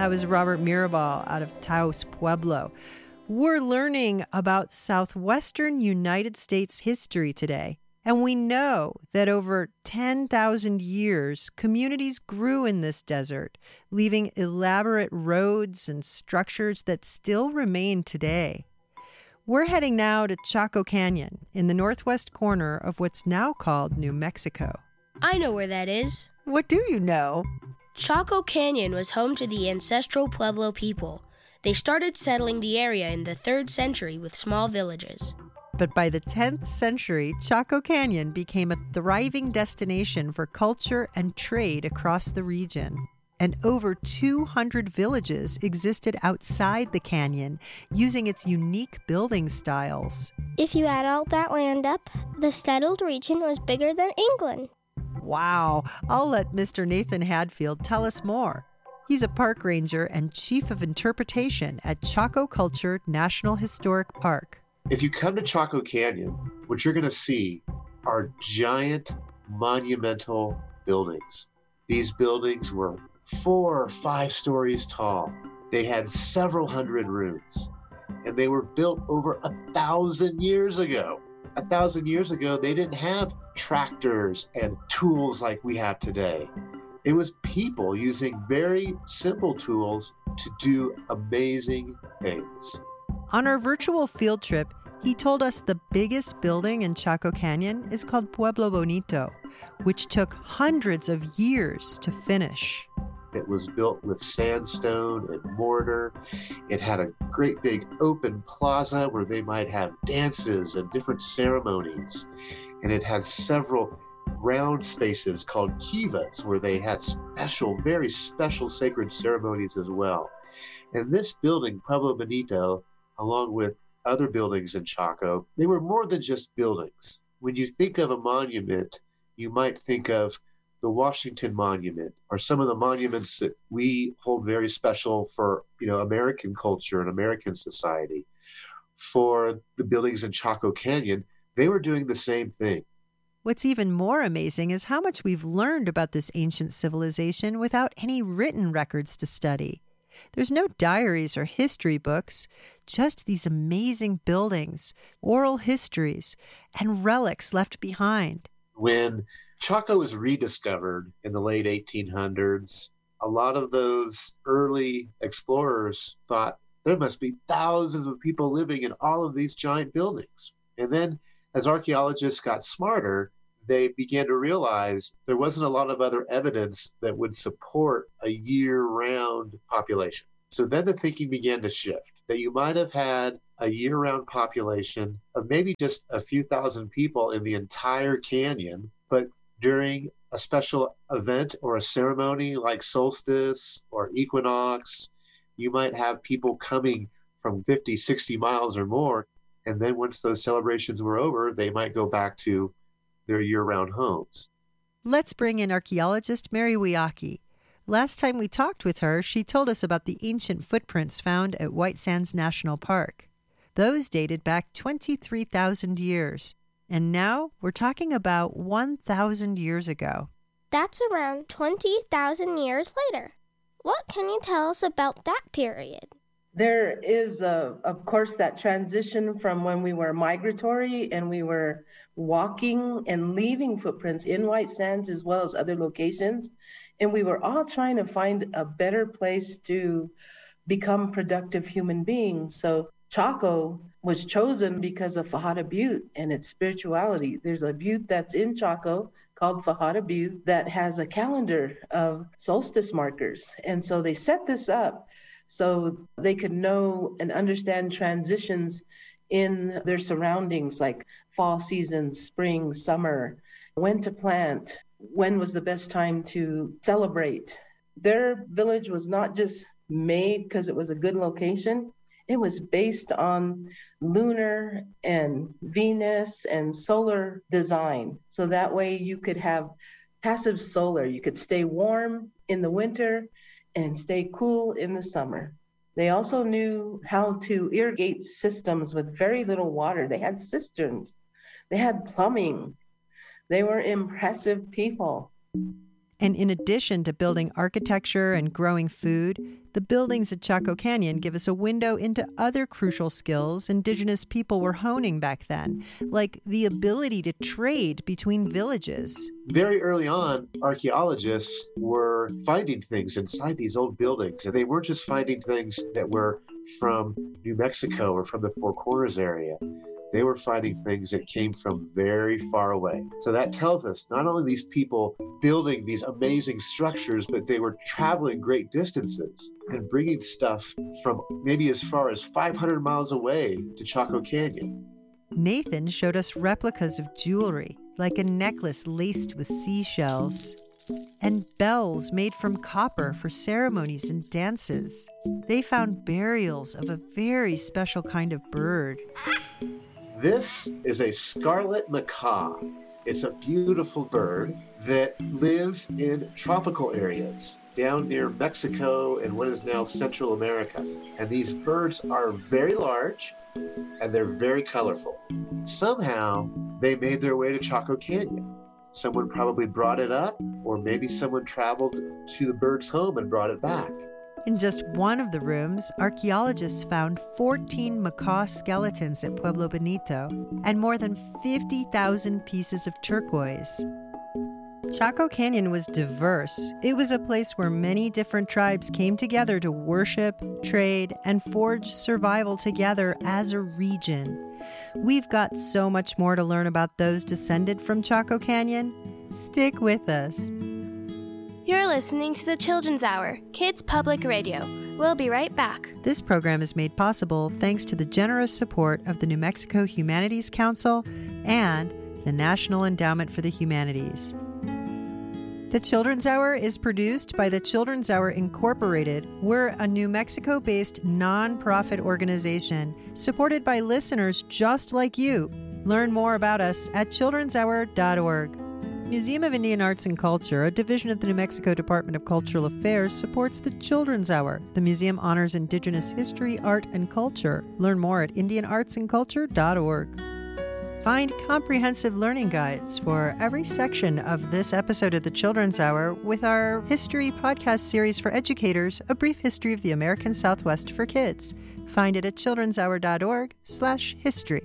That was Robert Mirabal out of Taos Pueblo. We're learning about southwestern United States history today. And we know that over 10,000 years, communities grew in this desert, leaving elaborate roads and structures that still remain today. We're heading now to Chaco Canyon in the northwest corner of what's now called New Mexico. I know where that is. What do you know? Chaco Canyon was home to the ancestral Pueblo people. They started settling the area in the 3rd century with small villages. But by the 10th century, Chaco Canyon became a thriving destination for culture and trade across the region. And over 200 villages existed outside the canyon, using its unique building styles. If you add all that land up, the settled region was bigger than England. Wow! I'll let Mr. Nathan Hadfield tell us more. He's a park ranger and chief of interpretation at Chaco Culture National Historic Park. If you come to Chaco Canyon, what you're going to see are giant monumental buildings. These buildings were 4 or 5 stories tall. They had several hundred rooms, and they were built over 1,000 years ago. 1,000 years ago, they didn't have tractors and tools like we have today. It was people using very simple tools to do amazing things. On our virtual field trip, he told us the biggest building in Chaco Canyon is called Pueblo Bonito, which took hundreds of years to finish. It was built with sandstone and mortar. It had a great big open plaza where they might have dances and different ceremonies. And it had several round spaces called kivas where they had very special sacred ceremonies as well. And this building, Pueblo Bonito, along with other buildings in Chaco, they were more than just buildings. When you think of a monument, you might think of the Washington Monument or some of the monuments that we hold very special for, American culture and American society. For the buildings in Chaco Canyon, they were doing the same thing. What's even more amazing is how much we've learned about this ancient civilization without any written records to study. There's no diaries or history books, just these amazing buildings, oral histories, and relics left behind. When Chaco was rediscovered in the late 1800s, a lot of those early explorers thought there must be thousands of people living in all of these giant buildings. And then as archaeologists got smarter, they began to realize there wasn't a lot of other evidence that would support a year-round population. So then the thinking began to shift, that you might have had a year-round population of maybe just a few thousand people in the entire canyon, but during a special event or a ceremony like solstice or equinox, you might have people coming from 50, 60 miles or more. And then once those celebrations were over, they might go back to their year-round homes. Let's bring in archaeologist Mary Wiaki. Last time we talked with her, she told us about the ancient footprints found at White Sands National Park. Those dated back 23,000 years. And now we're talking about 1,000 years ago. That's around 20,000 years later. What can you tell us about that period? There is, of course, that transition from when we were migratory and we were walking and leaving footprints in White Sands as well as other locations. And we were all trying to find a better place to become productive human beings. So Chaco was chosen because of Fajada Butte and its spirituality. There's a butte that's in Chaco called Fajada Butte that has a calendar of solstice markers. And so they set this up so they could know and understand transitions in their surroundings, like fall season, spring, summer, when to plant, when was the best time to celebrate. Their village was not just made because it was a good location. It was based on lunar and Venus and solar design. So that way you could have passive solar. You could stay warm in the winter and stay cool in the summer. They also knew how to irrigate systems with very little water. They had cisterns. They had plumbing. They were impressive people. And in addition to building architecture and growing food, the buildings at Chaco Canyon give us a window into other crucial skills indigenous people were honing back then, like the ability to trade between villages. Very early on, archaeologists were finding things inside these old buildings, and they weren't just finding things that were from New Mexico or from the Four Corners area. They were finding things that came from very far away. So that tells us not only these people building these amazing structures, but they were traveling great distances and bringing stuff from maybe as far as 500 miles away to Chaco Canyon. Nathan showed us replicas of jewelry, like a necklace laced with seashells, and bells made from copper for ceremonies and dances. They found burials of a very special kind of bird. This is a scarlet macaw. It's a beautiful bird that lives in tropical areas down near Mexico and what is now Central America. And these birds are very large and they're very colorful. Somehow they made their way to Chaco Canyon. Someone probably brought it up, or maybe someone traveled to the bird's home and brought it back. In just one of the rooms, archaeologists found 14 macaw skeletons at Pueblo Bonito and more than 50,000 pieces of turquoise. Chaco Canyon was diverse. It was a place where many different tribes came together to worship, trade, and forge survival together as a region. We've got so much more to learn about those descended from Chaco Canyon. Stick with us. You're listening to the Children's Hour, Kids Public Radio. We'll be right back. This program is made possible thanks to the generous support of the New Mexico Humanities Council and the National Endowment for the Humanities. The Children's Hour is produced by the Children's Hour Incorporated. We're a New Mexico-based nonprofit organization supported by listeners just like you. Learn more about us at childrenshour.org. Museum of Indian Arts and Culture, a division of the New Mexico Department of Cultural Affairs, supports the Children's Hour. The museum honors Indigenous history, art, and culture. Learn more at indianartsandculture.org. Find comprehensive learning guides for every section of this episode of the Children's Hour with our history podcast series for educators, A Brief History of the American Southwest for Kids. Find it at childrenshour.org/history.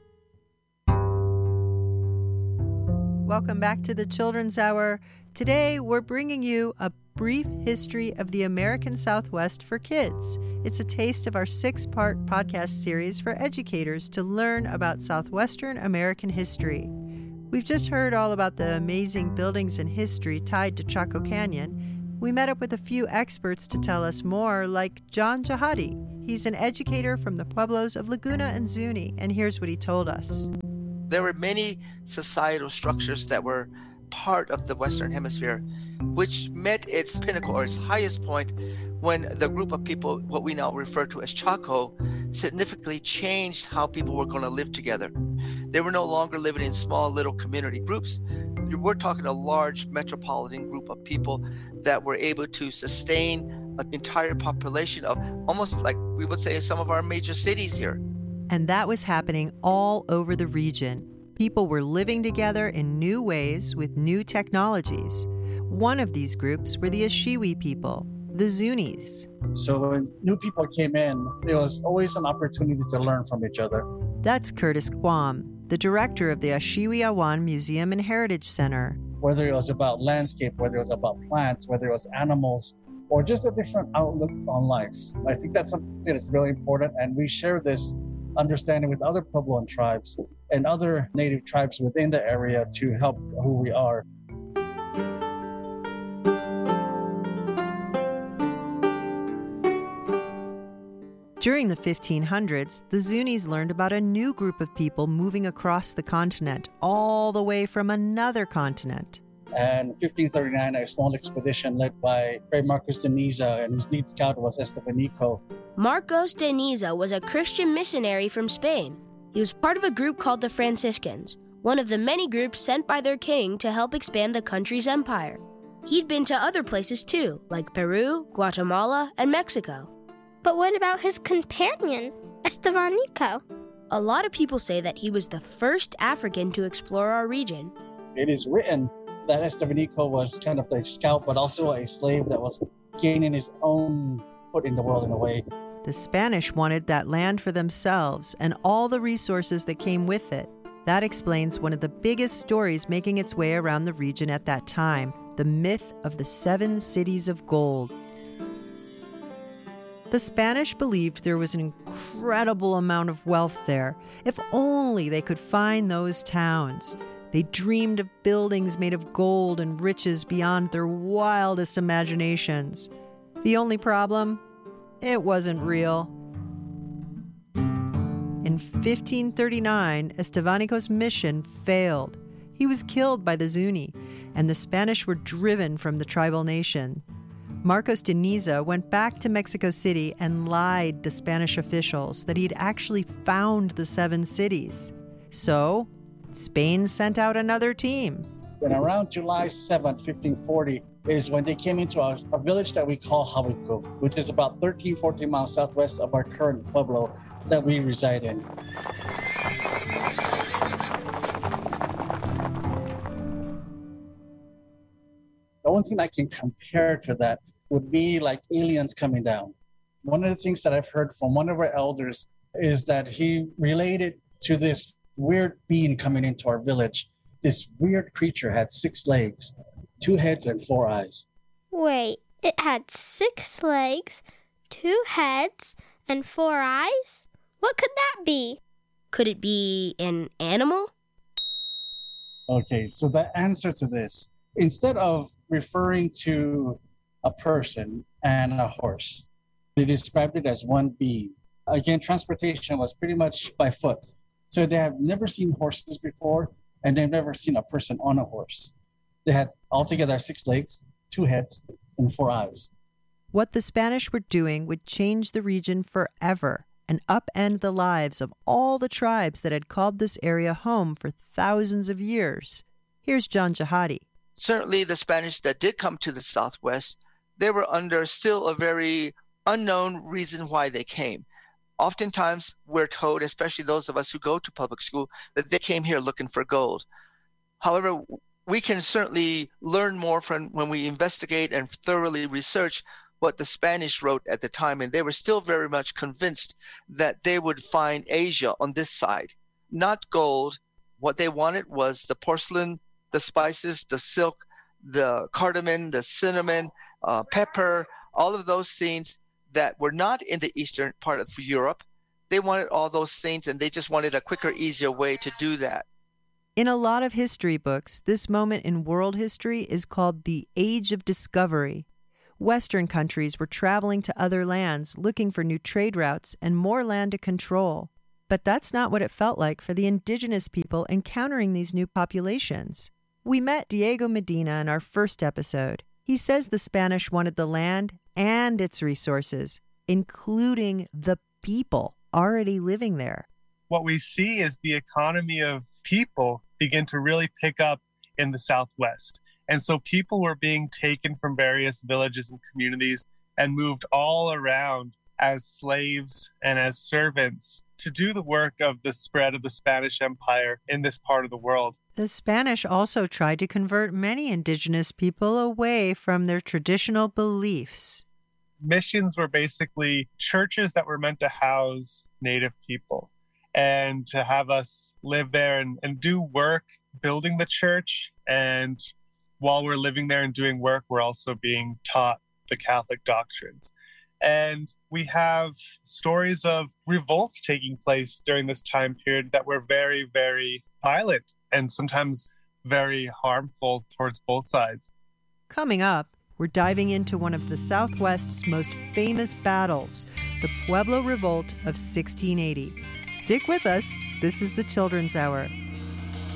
Welcome back to the Children's Hour. Today, we're bringing you A Brief History of the American Southwest for Kids. It's a taste of our 6-part podcast series for educators to learn about Southwestern American history. We've just heard all about the amazing buildings and history tied to Chaco Canyon. We met up with a few experts to tell us more, like John Jahadi. He's an educator from the pueblos of Laguna and Zuni, and here's what he told us. There were many societal structures that were part of the Western Hemisphere, which met its pinnacle or its highest point when the group of people, what we now refer to as Chaco, significantly changed how people were going to live together. They were no longer living in small little community groups. We're talking a large metropolitan group of people that were able to sustain an entire population of almost like we would say some of our major cities here. And that was happening all over the region. People were living together in new ways with new technologies. One of these groups were the Ashiwi people, the Zunis. So when new people came in, there was always an opportunity to learn from each other. That's Curtis Quam, the director of the Ashiwi Awan Museum and Heritage Center. Whether it was about landscape, whether it was about plants, whether it was animals, or just a different outlook on life. I think that's something that's really important, and we share this understanding with other Puebloan tribes and other native tribes within the area to help who we are. During the 1500s, the Zunis learned about a new group of people moving across the continent, all the way from another continent. And in 1539, a small expedition led by Fray Marcos de Niza, and whose lead scout was Estevanico. Marcos de Niza was a Christian missionary from Spain. He was part of a group called the Franciscans, one of the many groups sent by their king to help expand the country's empire. He'd been to other places too, like Peru, Guatemala, and Mexico. But what about his companion, Estevanico? A lot of people say that he was the first African to explore our region. It is written that Estevanico was kind of a scout, but also a slave that was gaining his own foot in the world in a way. The Spanish wanted that land for themselves and all the resources that came with it. That explains one of the biggest stories making its way around the region at that time, the myth of the 7 cities of gold. The Spanish believed there was an incredible amount of wealth there. If only they could find those towns. They dreamed of buildings made of gold and riches beyond their wildest imaginations. The only problem? It wasn't real. In 1539, Estevanico's mission failed. He was killed by the Zuni, and the Spanish were driven from the tribal nation. Marcos de Niza went back to Mexico City and lied to Spanish officials that he'd actually found the 7 cities. So, Spain sent out another team. And around July 7th, 1540, is when they came into a village that we call Jahuico, which is about 13, 14 miles southwest of our current Pueblo that we reside in. The only thing I can compare to that would be like aliens coming down. One of the things that I've heard from one of our elders is that he related to this weird being coming into our village. This weird creature had 6 legs, 2 heads, and 4 eyes. Wait, it had 6 legs, 2 heads, and 4 eyes? What could that be? Could it be an animal? Okay, so the answer to this, instead of referring to a person and a horse, they described it as one being. Again, transportation was pretty much by foot. So they have never seen horses before, and they've never seen a person on a horse. They had altogether 6 legs, 2 heads, and 4 eyes. What the Spanish were doing would change the region forever and upend the lives of all the tribes that had called this area home for thousands of years. Here's John Jahadi. Certainly the Spanish that did come to the Southwest, they were under still a very unknown reason why they came. Oftentimes, we're told, especially those of us who go to public school, that they came here looking for gold. However, we can certainly learn more from when we investigate and thoroughly research what the Spanish wrote at the time, and they were still very much convinced that they would find Asia on this side. Not gold. What they wanted was the porcelain, the spices, the silk, the cardamom, the cinnamon, pepper, all of those things that were not in the eastern part of Europe. They wanted all those things, and they just wanted a quicker, easier way to do that. In a lot of history books, this moment in world history is called the Age of Discovery. Western countries were traveling to other lands, looking for new trade routes and more land to control. But that's not what it felt like for the indigenous people encountering these new populations. We met Diego Medina in our first episode. He says the Spanish wanted the land and its resources, including the people already living there. What we see is the economy of people begin to really pick up in the Southwest. And so people were being taken from various villages and communities and moved all around as slaves and as servants to do the work of the spread of the Spanish Empire in this part of the world. The Spanish also tried to convert many indigenous people away from their traditional beliefs. Missions were basically churches that were meant to house Native people and to have us live there and do work building the church. And while we're living there and doing work, we're also being taught the Catholic doctrines. And we have stories of revolts taking place during this time period that were very, very violent and sometimes very harmful towards both sides. Coming up, we're diving into one of the Southwest's most famous battles, the Pueblo Revolt of 1680. Stick with us. This is the Children's Hour.